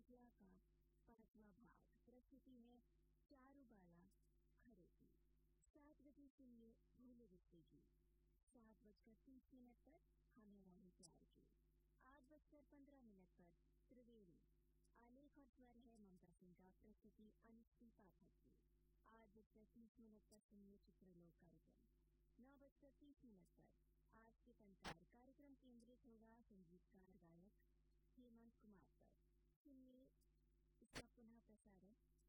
श्रृंखला का 5वां भाग। प्रस्तुति है चारुबाला खरेती। 7 बजे सुनिए भोले बिस्ते की। 7:30 पर हमें रानी प्यार की। 8:15 पर त्रिवेणी। आलेख और स्वर है ममता सिंह का। प्रस्तुति अनुश्री पाठक की। 8:30 पर सुनिए चित्रलोक कार्यक्रम। 9:30 पर आज के पंचार कार्यक्रम केंद्रित होगा संगीतकार गायक हेमंत कुमार पर। सुनिए इसका पुनः प्रसारण